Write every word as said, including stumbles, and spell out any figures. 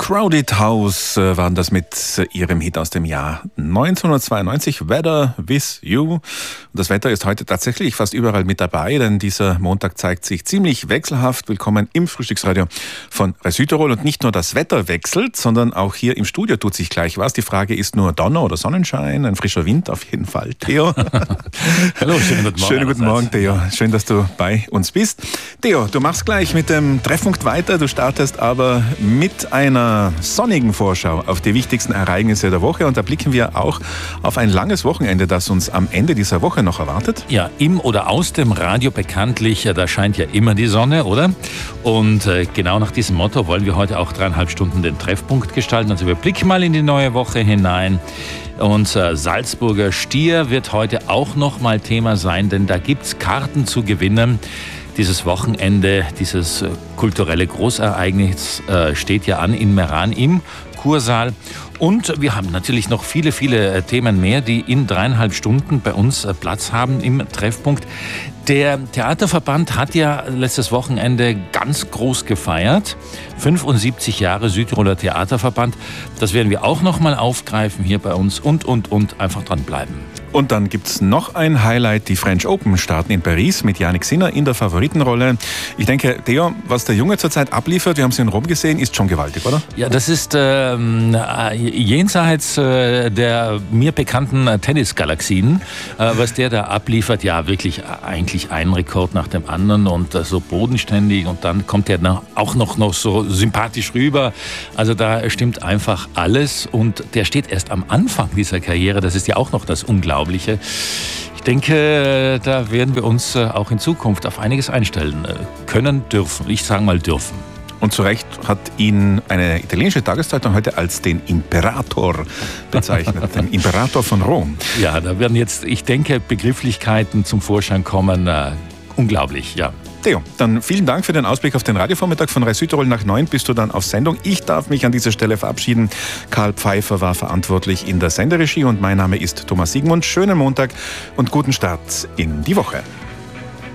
Crowded House waren das mit ihrem Hit aus dem Jahr neunzehnhundertzweiundneunzig, Weather with You. Und das Wetter ist heute tatsächlich fast überall mit dabei, denn dieser Montag zeigt sich ziemlich wechselhaft. Willkommen im Frühstücksradio von Südtirol. Und nicht nur das Wetter wechselt, sondern auch hier im Studio tut sich gleich was. Die Frage ist nur Donner oder Sonnenschein, ein frischer Wind auf jeden Fall. Theo. Hallo, schönen guten Morgen. Schönen guten Morgen, Theo. Schön, dass du bei uns bist. Theo, du machst gleich mit dem Treffpunkt weiter. Du startest aber mit einer sonnigen Vorschau auf die wichtigsten Ereignisse der Woche. Und da blicken wir auch auf ein langes Wochenende, das uns am Ende dieser Woche noch erwartet. Ja, im oder aus dem Radio bekanntlich, da scheint ja immer die Sonne, oder? Und äh, genau nach diesem Motto wollen wir heute auch dreieinhalb Stunden den Treffpunkt gestalten. Also wir blicken mal in die neue Woche hinein. Unser Salzburger Stier wird heute auch noch mal Thema sein, denn da gibt's Karten zu gewinnen. Dieses Wochenende, dieses kulturelle Großereignis äh, steht ja an in Meran im Kursaal. Und wir haben natürlich noch viele, viele Themen mehr, die in dreieinhalb Stunden bei uns Platz haben im Treffpunkt. Der Theaterverband hat ja letztes Wochenende ganz groß gefeiert. fünfundsiebzig Jahre Südtiroler Theaterverband. Das werden wir auch noch mal aufgreifen hier bei uns und, und, und einfach dranbleiben. Und dann gibt's noch ein Highlight. Die French Open starten in Paris mit Jannik Sinner in der Favoritenrolle. Ich denke, Theo, was der Junge zurzeit abliefert, wir haben es in Rom gesehen, ist schon gewaltig, oder? Ja, das ist ähm, jenseits äh, der mir bekannten äh, Tennisgalaxien, äh, was der da abliefert. Ja, wirklich eigentlich ein Rekord nach dem anderen und äh, so bodenständig. Und dann kommt er na, auch noch, noch so sympathisch rüber. Also da stimmt einfach alles. Und der steht erst am Anfang dieser Karriere. Das ist ja auch noch das Unglaubliche. Ich denke, da werden wir uns auch in Zukunft auf einiges einstellen können, dürfen. Ich sage mal dürfen. Und zu Recht hat ihn eine italienische Tageszeitung heute als den Imperator bezeichnet, den Imperator von Rom. Ja, da werden jetzt, ich denke, Begrifflichkeiten zum Vorschein kommen. Äh, unglaublich, ja. Theo, dann vielen Dank für den Ausblick auf den Radiovormittag. Von Rai Südtirol nach neun bist du dann auf Sendung. Ich darf mich an dieser Stelle verabschieden. Karl Pfeiffer war verantwortlich in der Senderegie und mein Name ist Thomas Siegmund. Schönen Montag und guten Start in die Woche.